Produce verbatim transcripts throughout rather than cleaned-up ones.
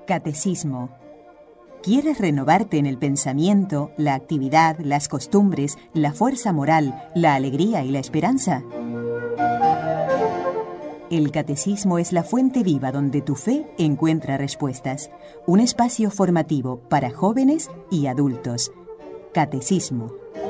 Catecismo. ¿Quieres renovarte en el pensamiento, la actividad, las costumbres, la fuerza moral, la alegría y la esperanza? El Catecismo es la fuente viva donde tu fe encuentra respuestas. Un espacio formativo para jóvenes y adultos. Catecismo.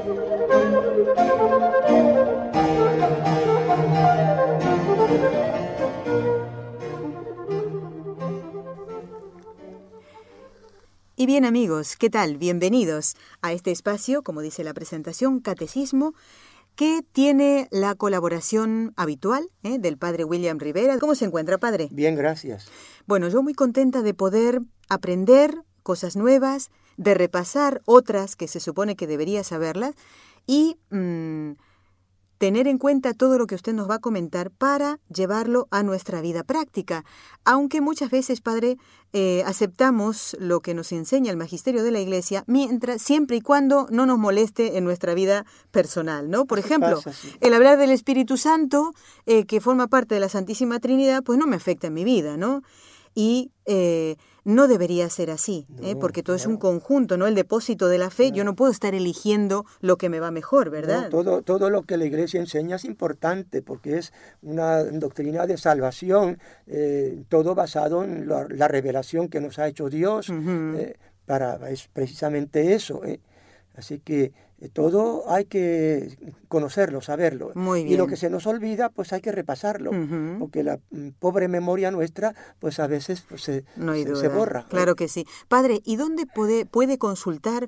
Y bien, amigos, ¿qué tal? Bienvenidos a este espacio, como dice la presentación, Catecismo, que tiene la colaboración habitual ¿eh? del padre William Rivera. ¿Cómo se encuentra, padre? Bien, gracias. Bueno, yo muy contenta de poder aprender cosas nuevas, de repasar otras que se supone que debería saberlas y mmm, tener en cuenta todo lo que usted nos va a comentar para llevarlo a nuestra vida práctica. Aunque muchas veces, padre, eh, aceptamos lo que nos enseña el magisterio de la Iglesia, mientras, siempre y cuando no nos moleste en nuestra vida personal, ¿no? Por ejemplo, pasa, sí. el hablar del Espíritu Santo, eh, que forma parte de la Santísima Trinidad, pues no me afecta en mi vida, ¿no? Y eh, no debería ser así, no, ¿eh? porque todo claro. es un conjunto, ¿no? El depósito de la fe, Claro. yo no puedo estar eligiendo lo que me va mejor, ¿verdad? No, todo, todo lo que la Iglesia enseña es importante porque es una doctrina de salvación, eh, todo basado en la, la revelación que nos ha hecho Dios, Uh-huh. eh, para, es precisamente eso. Eh. Así que eh, todo hay que conocerlo, saberlo. Muy bien. Y lo que se nos olvida, pues hay que repasarlo, Uh-huh. porque la mm, pobre memoria nuestra, pues a veces pues, se, No hay se, duda. se borra. Claro ¿eh? que sí. Padre, ¿y dónde puede, puede consultar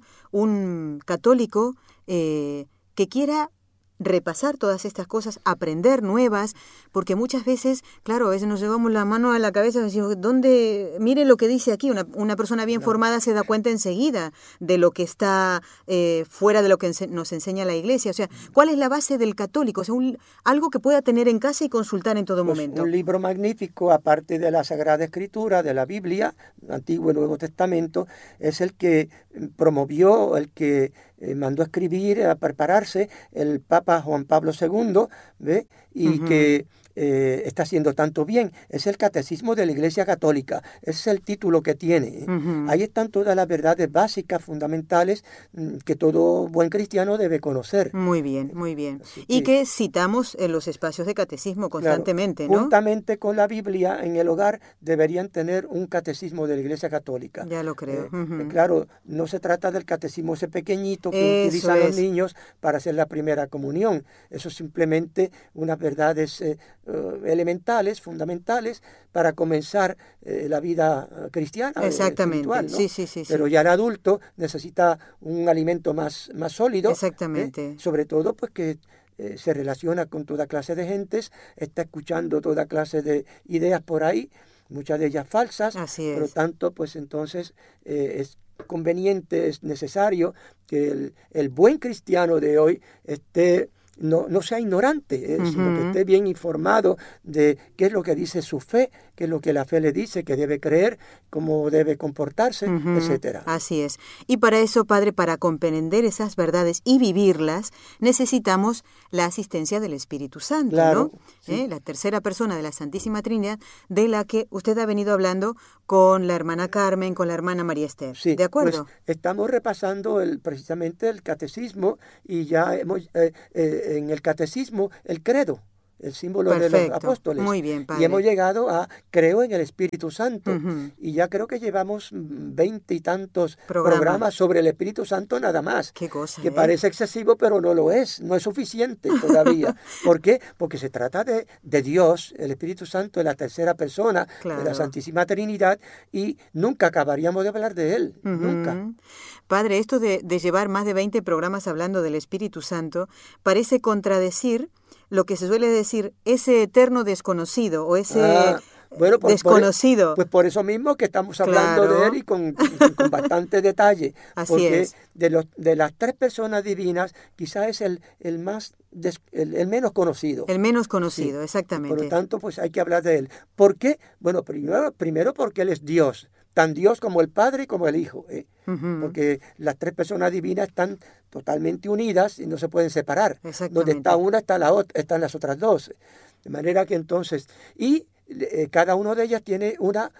un católico eh, que quiera repasar todas estas cosas, aprender nuevas? Porque muchas veces, claro, a veces nos llevamos la mano a la cabeza y decimos, ¿dónde? Mire lo que dice aquí. Una, una persona bien No. formada se da cuenta enseguida de lo que está eh, fuera de lo que ense- nos enseña la Iglesia. O sea, ¿cuál es la base del católico? O sea, un, algo que pueda tener en casa y consultar en todo Pues momento. un libro magnífico, aparte de la Sagrada Escritura, de la Biblia, Antiguo y Nuevo Testamento, es el que promovió, el que eh, mandó a escribir, a prepararse el Papa Juan Pablo segundo, ¿ve? Y Uh-huh. que eh, está haciendo tanto bien. Es el Catecismo de la Iglesia Católica, ese es el título que tiene. Uh-huh. Ahí están todas las verdades básicas, fundamentales, mm, que todo buen cristiano debe conocer. Muy bien, muy bien. Así Y que- que citamos en los espacios de catecismo constantemente, Claro, ¿no? juntamente con la Biblia en el hogar deberían tener un catecismo de la Iglesia Católica. Ya lo creo. Eh, Ujú. eh, claro, no se trata del catecismo ese pequeñito que Eso utilizan es. los niños para hacer la primera comunión. Eso es simplemente unas verdades eh, eh, elementales, fundamentales, para comenzar eh, la vida eh, cristiana. eh, Exactamente. espiritual, ¿no? Sí, sí, sí, sí. Pero ya el adulto necesita un alimento más, más sólido. Exactamente. ¿eh? Sobre todo, pues que Eh, se relaciona con toda clase de gentes, está escuchando toda clase de ideas por ahí, muchas de ellas falsas. Así Por lo es. tanto, pues entonces eh, es conveniente, es necesario que el, el buen cristiano de hoy esté, no, no sea ignorante, eh, Ujú. sino que esté bien informado de qué es lo que dice su fe, qué es lo que la fe le dice que debe creer, cómo debe comportarse, Ujú. etcétera. Así es. Y para eso, Padre, para comprender esas verdades y vivirlas, necesitamos la asistencia del Espíritu Santo, Claro, ¿no? sí. ¿Eh? La tercera persona de la Santísima Trinidad, de la que usted ha venido hablando con la hermana Carmen, con la hermana María Esther. Sí, ¿De acuerdo? pues estamos repasando el, precisamente el catecismo y ya hemos eh, eh, en el catecismo el credo, el símbolo de los Perfecto. apóstoles. Muy bien, padre. Y hemos llegado a creo en el Espíritu Santo. Ujú. Y ya creo que llevamos veinte y tantos Programa. programas sobre el Espíritu Santo nada más. Qué cosa, Que ¿eh? parece excesivo, pero no lo es, no es suficiente todavía. ¿Por qué? Porque se trata de, de Dios, el Espíritu Santo, de la tercera persona, Claro. de la Santísima Trinidad, y nunca acabaríamos de hablar de Él, Ujú. nunca. Padre, esto de, de llevar más de veinte programas hablando del Espíritu Santo parece contradecir lo que se suele decir, ese eterno desconocido o ese Ah, bueno, por- desconocido. Por, pues por eso mismo que estamos hablando Claro. de Él y con, con- con bastante detalle. Así porque es. de, los, de las tres personas divinas, quizás es el, el más des- el, el menos conocido. El menos conocido, Sí. exactamente. Por lo tanto, pues hay que hablar de Él. ¿Por qué? Bueno, primero, primero porque Él es Dios, tan Dios como el Padre y como el Hijo. ¿eh? Ujú. Porque las tres personas divinas están totalmente unidas y no se pueden separar. Exactamente. Donde está una, está la otra, están las otras dos. De manera que entonces, y eh, cada una de ellas tiene una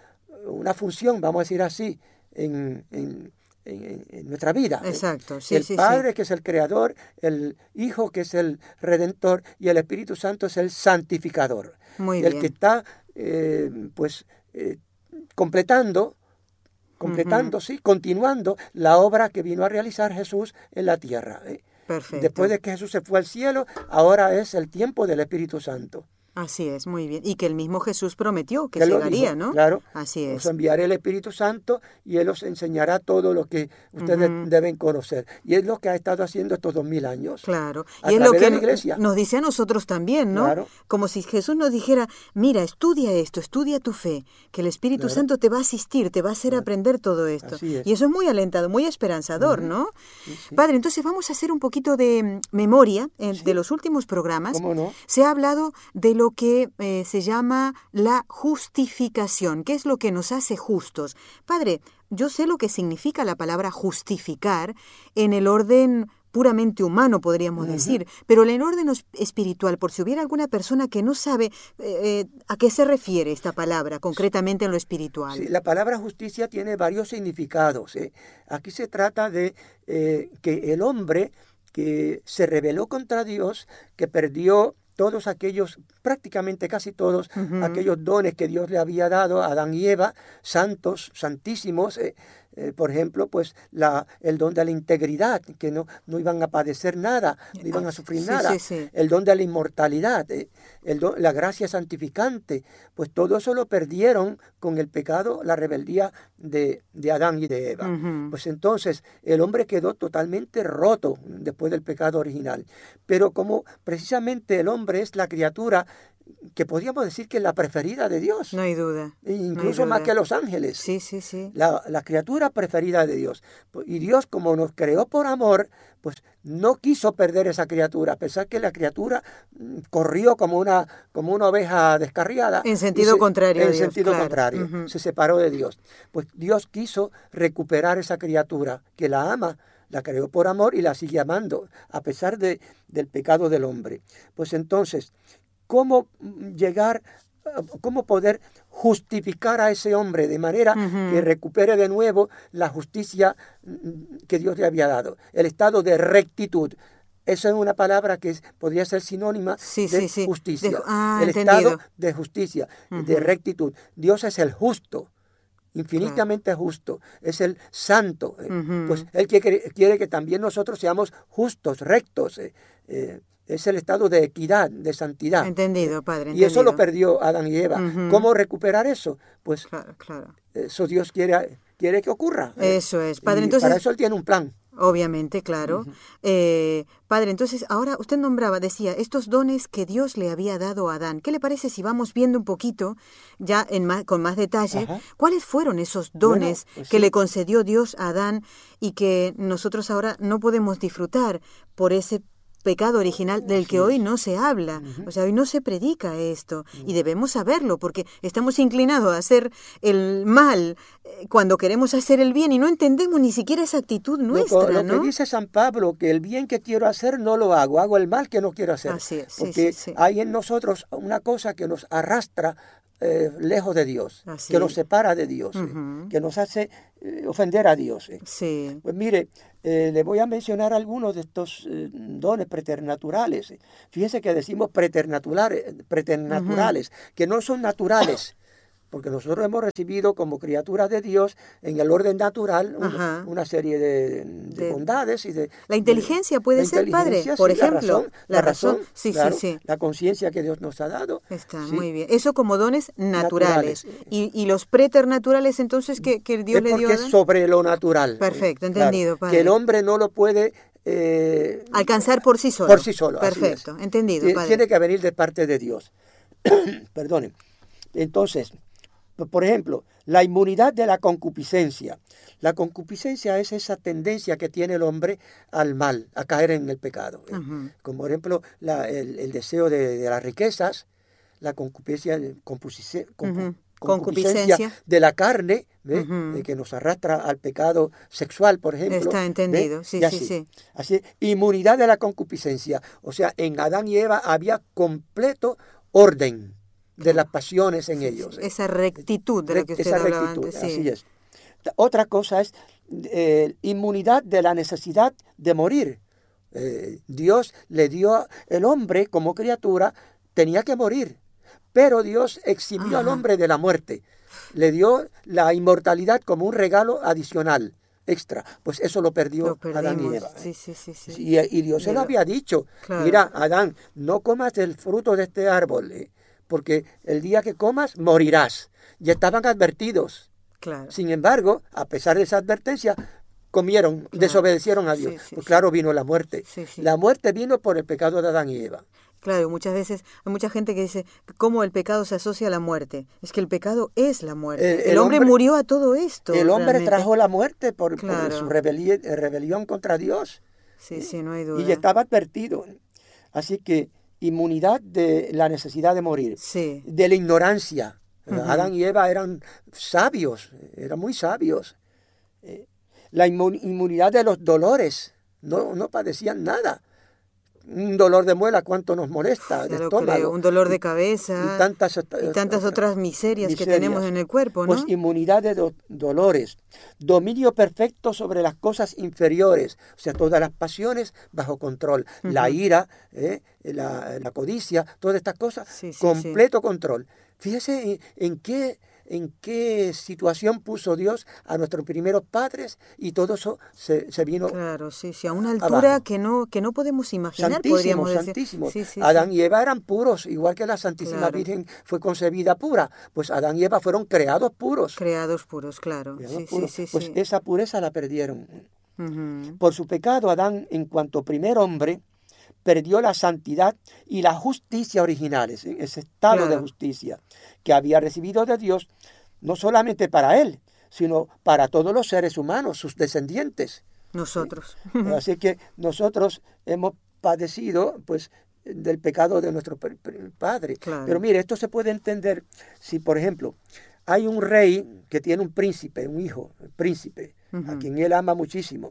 una función, vamos a decir así, en, en, en, en nuestra vida. Exacto, sí, el sí, Padre sí. que es el Creador, el Hijo que es el Redentor y el Espíritu Santo es el Santificador. Muy y el bien. que está eh, pues eh, completando, completando, uh-huh. sí, continuando la obra que vino a realizar Jesús en la tierra. ¿eh? Perfecto. Después de que Jesús se fue al cielo, ahora es el tiempo del Espíritu Santo. Así es, muy bien. Y que el mismo Jesús prometió que Él llegaría, lo dijo, ¿no? claro. Así es. Os enviaré el Espíritu Santo y Él os enseñará todo lo que ustedes uh-huh. deben conocer. Y es lo que ha estado haciendo estos dos mil años. Claro. A y es través lo que de la iglesia. Nos dice a nosotros también, ¿no? Claro. Como si Jesús nos dijera, mira, estudia esto, estudia tu fe, que el Espíritu claro. Santo te va a asistir, te va a hacer claro. aprender todo esto. Así es. Y eso es muy alentador, muy esperanzador, uh-huh. ¿no? Sí, sí. Padre, entonces vamos a hacer un poquito de memoria eh, sí. de los últimos programas. ¿Cómo no? Se ha hablado de lo que eh, se llama la justificación, que es lo que nos hace justos. Padre, yo sé lo que significa la palabra justificar en el orden puramente humano, podríamos uh-huh. decir, pero en el orden espiritual, por si hubiera alguna persona que no sabe eh, a qué se refiere esta palabra, concretamente en lo espiritual. Sí, la palabra justicia tiene varios significados. ¿eh? Aquí se trata de eh, que el hombre que se rebeló contra Dios, que perdió todos aquellos, prácticamente casi todos, uh-huh. aquellos dones que Dios le había dado a Adán y Eva, santos, santísimos, eh, eh, por ejemplo, pues la, el don de la integridad, que no, no iban a padecer nada, no iban a sufrir sí, nada, sí, sí. el don de la inmortalidad, eh, el don, la gracia santificante, pues todo eso lo perdieron con el pecado, la rebeldía de, de Adán y de Eva. Uh-huh. Pues entonces el hombre quedó totalmente roto después del pecado original. Pero como precisamente el hombre es la criatura que podríamos decir que es la preferida de Dios. No hay duda. Incluso no hay duda. más que los ángeles. Sí, sí, sí. La, la criatura preferida de Dios. Y Dios, como nos creó por amor, pues no quiso perder esa criatura, a pesar que la criatura corrió como una, como una oveja descarriada. En sentido se, contrario. En Dios, sentido claro. contrario. Uh-huh. Se separó de Dios. Pues Dios quiso recuperar esa criatura que la ama. La creó por amor y la sigue amando, a pesar de, del pecado del hombre. Pues entonces, ¿cómo llegar, cómo poder justificar a ese hombre de manera uh-huh. que recupere de nuevo la justicia que Dios le había dado? El estado de rectitud. Eso es una palabra que es, podría ser sinónima sí, de sí, sí. justicia. De, ah, el entendido. estado de justicia, uh-huh. de rectitud. Dios es el justo. Infinitamente claro. justo, es el santo. Eh. Uh-huh. Pues Él quiere, quiere que también nosotros seamos justos, rectos. Eh. Eh, es el estado de equidad, de santidad. Entendido, Padre. Y entendido. eso lo perdió Adán y Eva. Uh-huh. ¿Cómo recuperar eso? Pues claro, claro. eso Dios quiere, quiere que ocurra. Eso es, Padre. Y entonces, para eso Él tiene un plan. Obviamente, claro. Uh-huh. eh, padre, entonces, ahora usted nombraba, decía, estos dones que Dios le había dado a Adán. ¿Qué le parece si vamos viendo un poquito, ya en más, con más detalle, Ajá. cuáles fueron esos dones bueno, pues que sí. le concedió Dios a Adán y que nosotros ahora no podemos disfrutar por ese pecado original del que hoy no se habla, uh-huh. o sea, hoy no se predica esto, uh-huh. y debemos saberlo, porque estamos inclinados a hacer el mal eh, cuando queremos hacer el bien, y no entendemos ni siquiera esa actitud nuestra, lo, lo ¿no? que dice San Pablo, que el bien que quiero hacer no lo hago, hago el mal que no quiero hacer, Así es, sí, porque sí, sí. hay en nosotros una cosa que nos arrastra Eh, lejos de Dios, Así. que nos separa de Dios, uh-huh. eh, que nos hace eh, ofender a Dios. Eh. Sí. Pues mire, eh, le voy a mencionar algunos de estos eh, dones preternaturales. Eh. Fíjense que decimos preternaturales, preternaturales uh-huh. que no son naturales, porque nosotros hemos recibido como criaturas de Dios en el orden natural una, una serie de, de, de bondades y de... La inteligencia puede de, ser, Padre, sí, por ejemplo. La razón, la la razón, razón sí, claro, sí, sí. La conciencia que Dios nos ha dado. Está sí. muy bien. Eso como dones naturales. naturales. Y, y los preternaturales, entonces, que, que Dios es le dio a porque es sobre lo natural. Perfecto, entendido, claro, Padre. Que el hombre no lo puede... Eh, alcanzar por sí solo. Por sí solo. Perfecto, entendido, Padre. Tiene que venir de parte de Dios. Perdonen. Entonces, por ejemplo, la inmunidad de la concupiscencia. La concupiscencia es esa tendencia que tiene el hombre al mal, a caer en el pecado. ¿eh? Uh-huh. Como por ejemplo la, el, el deseo de, de las riquezas, la concupiscencia, concupiscencia, uh-huh. concupiscencia de la carne, uh-huh. eh, que nos arrastra al pecado sexual, por ejemplo. Está entendido, ¿ve? sí, así, sí, sí. Así, inmunidad de la concupiscencia. O sea, en Adán y Eva había completo orden. de las pasiones en ellos. Esa rectitud de la que usted Esa hablaba rectitud, antes. Sí. Así es. Otra cosa es eh, inmunidad de la necesidad de morir. Eh, Dios le dio, el hombre como criatura tenía que morir, pero Dios eximió Ajá. al hombre de la muerte. Le dio la inmortalidad como un regalo adicional, extra. Pues eso lo perdió lo Adán y Eva. Sí, sí, sí, sí. Y, y Dios se lo había dicho. Claro. Mira, Adán, no comas del fruto de este árbol, eh, porque el día que comas morirás. Ya estaban advertidos. Claro. Sin embargo, a pesar de esa advertencia, comieron, claro. desobedecieron a Dios. Sí, sí, pues claro, vino la muerte. Sí, sí. La muerte vino por el pecado de Adán y Eva. Claro, muchas veces hay mucha gente que dice cómo el pecado se asocia a la muerte. Es que el pecado es la muerte. El, el, el hombre, hombre murió a todo esto. El hombre realmente. trajo la muerte por, claro. por su rebelión, rebelión contra Dios. Sí, sí, no hay duda. Y estaba advertido. Así que inmunidad de la necesidad de morir. Sí. De la ignorancia. Uh-huh. Adán y Eva eran sabios, eran muy sabios. La inmunidad de los dolores. No, no padecían nada. Un dolor de muela, ¿cuánto nos molesta? De estómago. Un dolor de cabeza y, y tantas, y tantas otras miserias, miserias que tenemos en el cuerpo, ¿no? Pues inmunidad de do dolores, dominio perfecto sobre las cosas inferiores, o sea, todas las pasiones bajo control, uh-huh. la ira, eh, la, la codicia, todas estas cosas, sí, sí, completo sí. control. Fíjese en, en qué... en qué situación puso Dios a nuestros primeros padres y todo eso se, se vino claro, sí, sí, a una altura abajo. que no que no podemos imaginar, santísimo, podríamos decir. Santísimo. Sí, sí, Adán sí. y Eva eran puros, igual que la Santísima claro. Virgen fue concebida pura. Pues Adán y Eva fueron creados puros. Creados puros, claro. Creados sí, puros. Sí, sí, pues sí. esa pureza la perdieron. Uh-huh. Por su pecado, Adán, en cuanto primer hombre, perdió la santidad y la justicia originales, ¿eh? ese estado claro. de justicia que había recibido de Dios, no solamente para él, sino para todos los seres humanos, sus descendientes. Nosotros. ¿Sí? Así que nosotros hemos padecido, pues, del pecado de nuestro padre. Claro. Pero mire, esto se puede entender si, por ejemplo, hay un rey que tiene un príncipe, un hijo, un príncipe, uh-huh. a quien él ama muchísimo,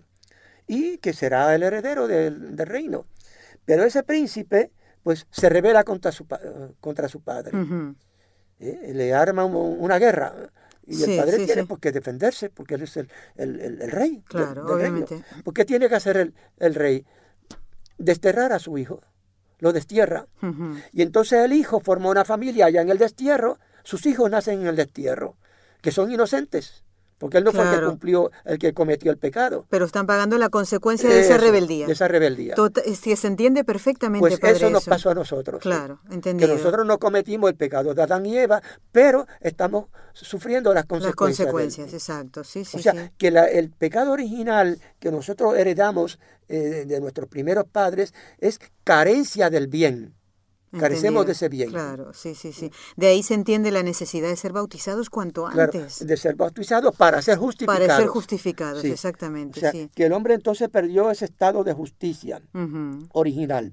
y que será el heredero del, del reino. Pero ese príncipe, pues, se rebela contra su, contra su padre. Uh-huh. ¿Eh? Le arma una guerra y sí, el padre sí, tiene sí. pues, que defenderse porque él es el, el, el, el rey claro, del, del obviamente. reino. ¿Por qué tiene que hacer el, el rey? Desterrar a su hijo, lo destierra. Uh-huh. Y entonces el hijo forma una familia allá en el destierro, sus hijos nacen en el destierro, que son inocentes. Porque él no claro. fue el que cumplió, el que cometió el pecado. Pero están pagando la consecuencia de eso, esa rebeldía. De esa rebeldía. Tota, si se entiende perfectamente, pues padre, eso nos eso. pasó a nosotros. Claro, ¿sí? entendido. Que nosotros no cometimos el pecado de Adán y Eva, pero estamos sufriendo las consecuencias. Las consecuencias, de exacto. Sí, sí, o sea, sí. que la, el pecado original que nosotros heredamos eh, de, de nuestros primeros padres es carencia del bien. Carecemos Entendido. de ese bien. Claro, sí, sí, sí. De ahí se entiende la necesidad de ser bautizados cuanto claro, antes. De ser bautizados para ser justificados. Para ser justificados, sí. exactamente. O sea, sí. que el hombre entonces perdió ese estado de justicia uh-huh. original.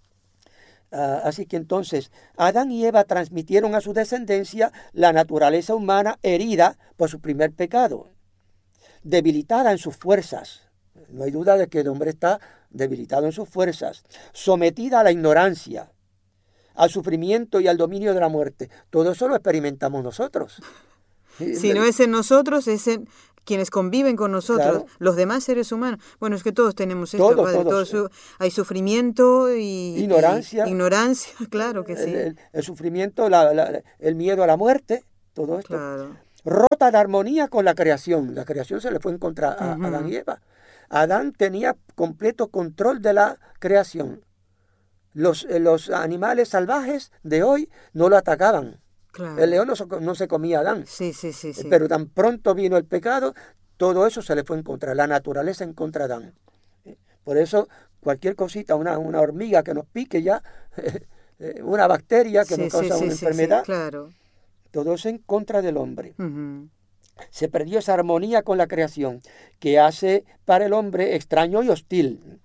Uh, así que entonces Adán y Eva transmitieron a su descendencia la naturaleza humana herida por su primer pecado, debilitada en sus fuerzas. No hay duda de que el hombre está debilitado en sus fuerzas, sometida a la ignorancia, al sufrimiento y al dominio de la muerte. Todo eso lo experimentamos nosotros. Si no es en nosotros, es en quienes conviven con nosotros, claro. los demás seres humanos. Bueno, es que todos tenemos esto, todos, padre. Todos. Todo su, hay sufrimiento y ignorancia. Y, ignorancia, claro que sí. El, el, el sufrimiento, la, la, el miedo a la muerte, todo esto. Claro. Rota la armonía con la creación. La creación se le fue en contra a uh-huh. Adán y Eva. Adán tenía completo control de la creación. Los, los animales salvajes de hoy no lo atacaban. Claro. El león no, no se comía a Adán. Sí, sí, sí, sí. Pero tan pronto vino el pecado, todo eso se le fue en contra, la naturaleza en contra de Adán. Por eso, cualquier cosita, una, una hormiga que nos pique ya, una bacteria que sí, nos causa sí, una sí, enfermedad, sí, claro. todo eso en contra del hombre. Uh-huh. Se perdió esa armonía con la creación que hace para el hombre extraño y hostil.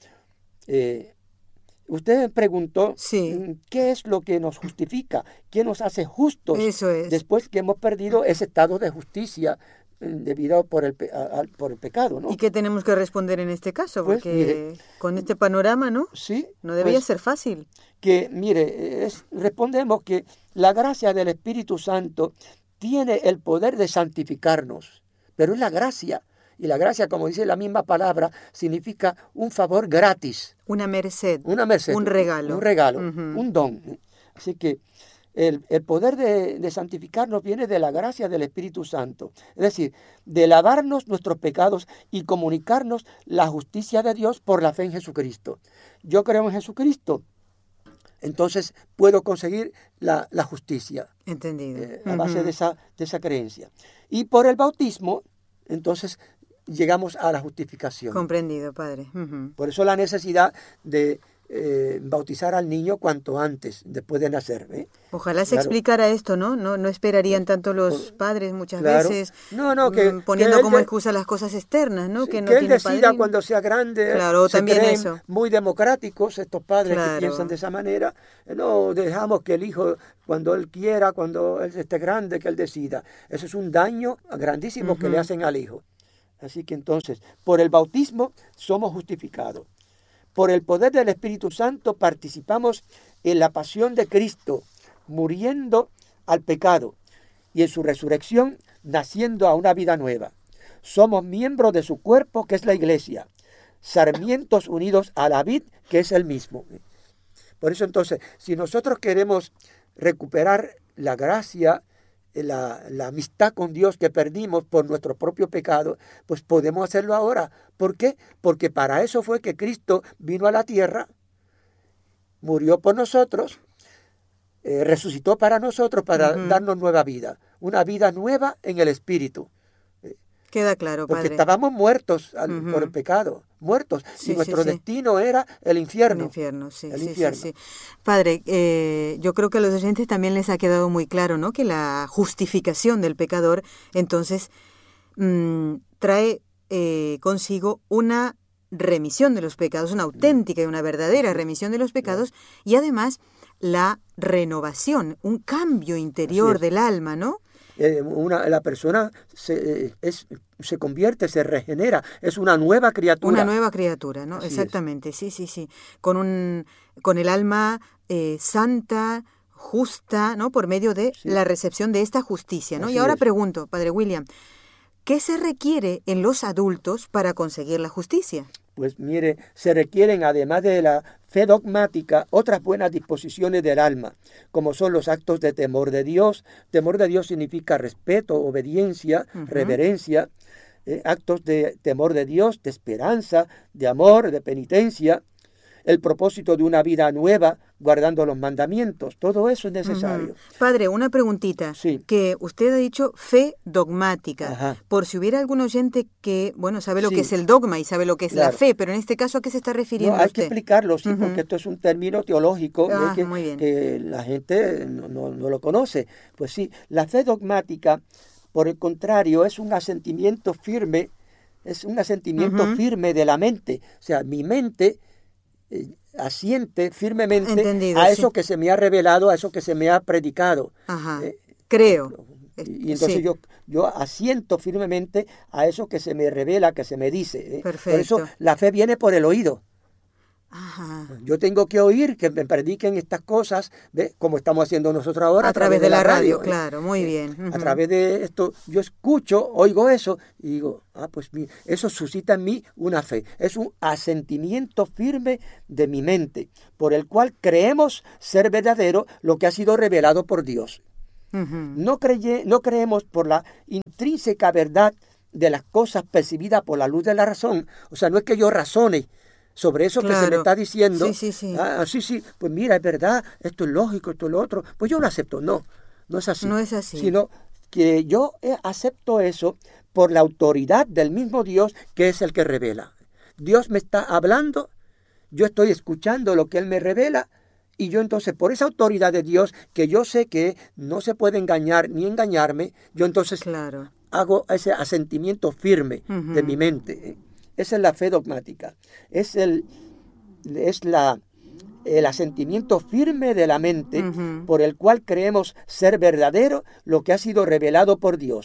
Eh, Usted me preguntó sí. qué es lo que nos justifica, qué nos hace justos Eso es. después que hemos perdido ese estado de justicia debido por el, pe- a- a- por el pecado, ¿no? ¿Y qué tenemos que responder en este caso? Pues, Porque mire, con este panorama, ¿no? Sí, No debería pues, ser fácil. que, mire, es- respondemos que la gracia del Espíritu Santo tiene el poder de santificarnos, pero es la gracia. Y la gracia, como dice la misma palabra, significa un favor gratis, Una merced, una merced, un regalo. un regalo, Ujú. un don. Así que el, el poder de, de santificarnos viene de la gracia del Espíritu Santo, es decir, de lavarnos nuestros pecados y comunicarnos la justicia de Dios por la fe en Jesucristo. Yo creo en Jesucristo, entonces puedo conseguir la, la justicia Entendido. eh, a base Ujú. de esa, de esa creencia. Y por el bautismo, entonces llegamos a la justificación. Comprendido, padre. Ujú. Por eso la necesidad de eh, bautizar al niño cuanto antes, después de nacer. ¿eh? Ojalá se Claro. explicara esto, ¿no? No, no esperarían tanto los padres muchas Claro. veces No, no, que- mm, poniendo que él como de- excusa las cosas externas, ¿no? Sí, que no que él tiene decida padrino. cuando sea grande. Claro, se también creen eso. muy democráticos estos padres Claro. que piensan de esa manera. No dejamos que el hijo, cuando él quiera, cuando él esté grande, que él decida. Eso es un daño grandísimo que le Ujú. hacen al hijo. Así que entonces, por el bautismo somos justificados. Por el poder del Espíritu Santo participamos en la pasión de Cristo, muriendo al pecado y en su resurrección naciendo a una vida nueva. Somos miembros de su cuerpo, que es la iglesia, sarmientos unidos a la vid, que es el mismo. Por eso entonces, si nosotros queremos recuperar la gracia, la, la amistad con Dios que perdimos por nuestro propio pecado, pues podemos hacerlo ahora. ¿Por qué? Porque para eso fue que Cristo vino a la tierra, murió por nosotros, eh, resucitó para nosotros, para Ujú. darnos nueva vida, una vida nueva en el Espíritu. Queda claro, Porque padre. estábamos muertos al- Ujú. por el pecado, muertos, Sí, y nuestro sí, sí. destino era el infierno. El infierno, sí, El sí, infierno. sí, sí. Padre, eh, yo creo que a los oyentes también les ha quedado muy claro, ¿no? Que la justificación del pecador, entonces, mm, trae eh, consigo una remisión de los pecados, una auténtica y una verdadera remisión de los pecados, y además la renovación, un cambio interior es. del alma, ¿no? Eh, una, la persona se, eh, es, se convierte, se regenera, es una nueva criatura. Una nueva criatura, ¿no? Así es. Exactamente, sí, sí, sí. Con un, con el alma eh, santa, justa, ¿no? Por medio de Sí. la recepción de esta justicia, ¿no? Así Y ahora es. pregunto, Padre William, ¿qué se requiere en los adultos para conseguir la justicia? Pues mire, se requieren, además de la fe dogmática, otras buenas disposiciones del alma, como son los actos de temor de Dios. Temor de Dios significa respeto, obediencia, Ujú. reverencia. eh, actos de temor de Dios, de esperanza, de amor, de penitencia. El propósito de una vida nueva, guardando los mandamientos. Todo eso es necesario. Ujú. Padre, una preguntita. Sí. Que usted ha dicho fe dogmática. Ajá. Por si hubiera algún oyente que, bueno, sabe lo Sí. que es el dogma y sabe lo que es la Claro. fe, pero en este caso, ¿a qué se está No, refiriendo hay usted? que explicarlo, sí, Ujú. porque esto es un término teológico, Ah, ¿ve? que, muy bien. que la gente no, no- no lo conoce. Pues sí, la fe dogmática, por el contrario, es un asentimiento firme, es un asentimiento Ujú. firme de la mente. O sea, mi mente eh, asiente firmemente Entendido, a sí. eso que se me ha revelado, a eso que se me ha predicado. Ajá. Eh, Creo. Y, y entonces Sí. yo, yo asiento firmemente a eso que se me revela, que se me dice. ¿eh? Por Perfecto. eso la fe viene por el oído. Ajá. Yo tengo que oír que me prediquen estas cosas, ¿ve? Como estamos haciendo nosotros ahora. A través de la radio, ¿eh? claro, muy Eh, bien. A Ujú. través de esto, yo escucho, oigo eso y digo, ah, pues mi- eso suscita en mí una fe. Es un asentimiento firme de mi mente, por el cual creemos ser verdadero lo que ha sido revelado por Dios. Ujú. No, creye, no creemos por la intrínseca verdad de las cosas percibidas por la luz de la razón. O sea, no es que yo razone sobre eso que se me Claro. está diciendo. Sí, sí, sí. Ah, sí, sí, pues mira, es verdad, esto es lógico, esto es lo otro. Pues yo lo acepto. No, no es así. No es así. Sino que yo eh, acepto eso por la autoridad del mismo Dios, que es el que revela. Dios me está hablando, yo estoy escuchando lo que Él me revela, y yo entonces, por esa autoridad de Dios, que yo sé que no se puede engañar ni engañarme, yo entonces Claro. hago ese asentimiento firme Ujú. de mi mente. Esa es la fe dogmática. Es el, es la, el asentimiento firme de la mente Ujú. por el cual creemos ser verdadero lo que ha sido revelado por Dios.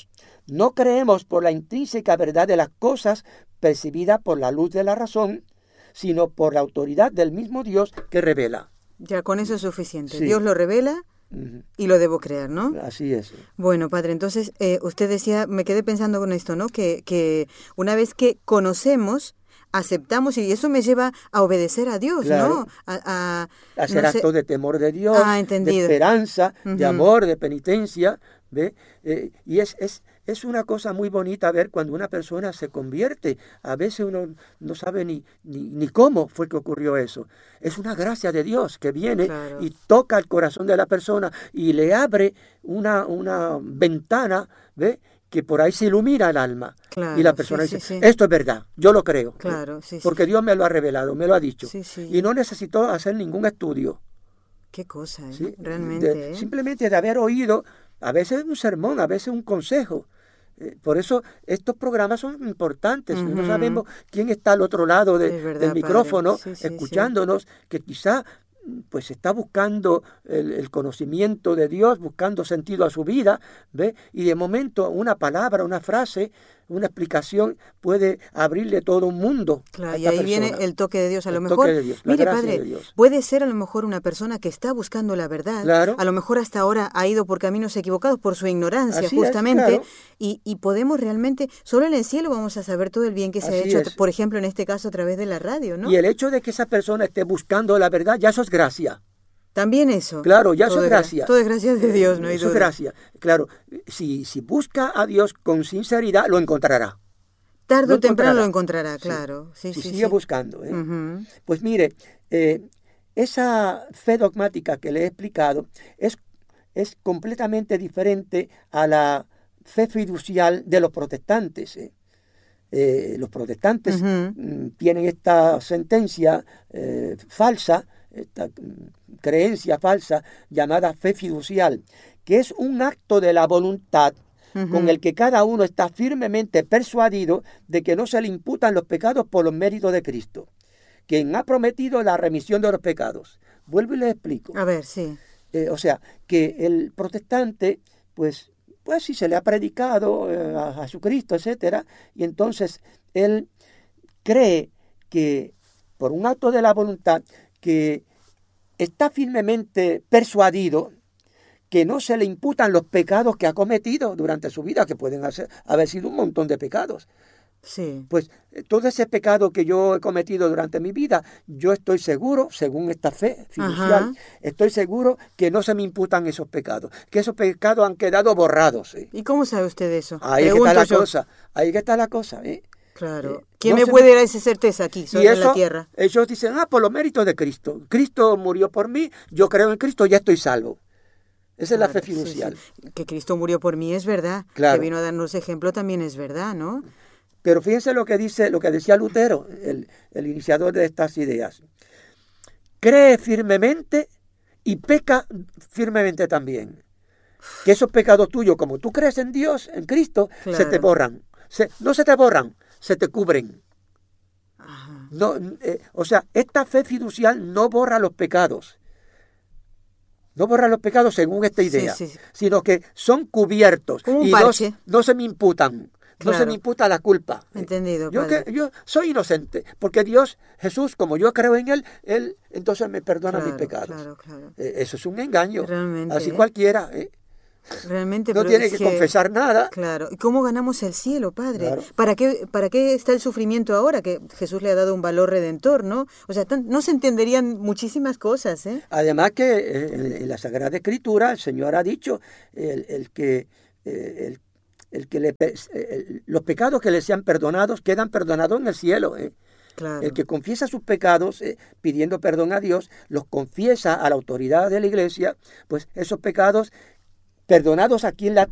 no creemos por la intrínseca verdad de las cosas percibidas por la luz de la razón, sino por la autoridad del mismo Dios que revela. Ya, con eso es suficiente. Sí. Dios lo revela Uh-huh. y lo debo creer, ¿no? Así es. Bueno, padre, entonces eh, usted decía, me quedé pensando con esto, ¿no? Que, que una vez que conocemos, aceptamos, y eso me lleva a obedecer a Dios, Claro. ¿no? A, a Hacer no actos sé- de temor de Dios, Ah, de entendido. esperanza, de Ujú. amor, de penitencia, ¿ve? Eh, y es, es, es una cosa muy bonita ver cuando una persona se convierte. A veces uno no sabe ni, ni, ni cómo fue que ocurrió eso. Es una gracia de Dios que viene Claro. y toca el corazón de la persona y le abre una, una ventana, ¿ve? Que por ahí se ilumina el alma. Claro, Y la persona sí, dice, sí, sí. esto es verdad, yo lo creo. ¿ve? Claro, sí, sí. Porque Dios me lo ha revelado, me lo ha dicho. Sí, sí. Y no necesitó hacer ningún estudio. Qué cosa, ¿eh? ¿sí? Realmente, De- ¿eh? Simplemente de haber oído, a veces un sermón, a veces un consejo. Eh, Por eso estos programas son importantes. Ujú. No sabemos quién está al otro lado de- Es verdad, del padre. micrófono Sí, sí, sí. escuchándonos, que quizá pues está buscando el, el conocimiento de Dios, buscando sentido a su vida, ¿ve? Y de momento una palabra, una frase, una explicación puede abrirle todo un mundo. Claro, a y esta ahí viene persona. el toque de Dios. A lo El mejor, toque de Dios, la mire, gracia padre, de Dios. puede ser a lo mejor una persona que está buscando la verdad. Claro. A lo mejor hasta ahora ha ido por caminos equivocados por su ignorancia, Así es, justamente. claro. y, y podemos realmente, solo en el cielo vamos a saber todo el bien que se ha Así hecho, es. por ejemplo, en este caso a través de la radio, ¿no? Y el hecho de que esa persona esté buscando la verdad, ya eso es gracia. También eso. Claro, ya eso Todo es gra- gracia. Todo es gracia de Dios, no hay Eso es duda. gracia. Claro, si, si busca a Dios con sinceridad, lo encontrará. Tarde Lo o temprano lo encontrará. encontrará, Sí. claro. Sí, Si sí, sigue sí. buscando. ¿eh? Ujú. Pues mire, eh, esa fe dogmática que le he explicado es, es completamente diferente a la fe fiducial de los protestantes. ¿eh? Eh, los protestantes Ujú. mm, tienen esta sentencia eh, falsa, esta mm, creencia falsa llamada fe fiducial, que es un acto de la voluntad Ujú. con el que cada uno está firmemente persuadido de que no se le imputan los pecados por los méritos de Cristo, quien ha prometido la remisión de los pecados. Vuelvo y les explico. A ver, sí. Eh, o sea, que el protestante, pues, pues sí se le ha predicado eh, a Jesucristo, etcétera, y entonces él cree que por un acto de la voluntad, que está firmemente persuadido que no se le imputan los pecados que ha cometido durante su vida, que pueden hacer- haber sido un montón de pecados. Sí. Pues eh, todo ese pecado que yo he cometido durante mi vida, yo estoy seguro, según esta fe fiducial, Ajá. estoy seguro que no se me imputan esos pecados, que esos pecados han quedado borrados. ¿eh? ¿Y cómo sabe usted eso? Ahí que Pregunto está la yo. cosa, ahí que está la cosa. ¿eh? Claro. Eh, ¿Quién no me se puede dar esa certeza aquí, Y sobre la eso, tierra? ellos dicen, ah, por los méritos de Cristo. Cristo murió por mí, yo creo en Cristo, ya estoy salvo. Esa es la fe Claro, sí, fiducial. sí. Que Cristo murió por mí es verdad. Claro. Que vino a darnos ejemplo también es verdad, ¿no? Pero fíjense lo que dice, lo que decía Lutero, el, el iniciador de estas ideas. Cree firmemente y peca firmemente también. Que esos pecados tuyos, como tú crees en Dios, en Cristo, Claro. se te borran. Se- no se te borran, se te cubren. Ajá. No, eh, o sea, esta fe fiducial no borra los pecados. No borra los pecados según esta Sí, idea, sí, sí. sino que son cubiertos Como un y no, parche. no se me imputan. No se Claro. me imputa la culpa. Entendido, Yo, padre. que, yo soy inocente, porque Dios, Jesús, como yo creo en Él, Él entonces me perdona Claro, mis pecados. claro, claro. Eh, eso es un engaño. Realmente, Así ¿eh? cualquiera. ¿eh? Realmente, No pero tiene es que, confesar nada. Claro. ¿Y cómo ganamos el cielo, Padre? Claro. ¿Para qué, ¿Para qué está el sufrimiento ahora? Que Jesús le ha dado un valor redentor, ¿no? O sea, tan- no se entenderían muchísimas cosas, ¿eh? Además que eh, en, en la Sagrada Escritura el Señor ha dicho el, el que, eh, el, el que le, pe- el- los pecados que le sean perdonados quedan perdonados en el cielo. ¿eh? Claro. El que confiesa sus pecados eh, pidiendo perdón a Dios, los confiesa a la autoridad de la iglesia, pues esos pecados perdonados aquí en la